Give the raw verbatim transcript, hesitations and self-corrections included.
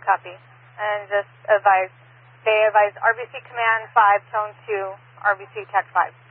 copy. And just advise, they advise R B C Command five, Tone two, R B C Tech five.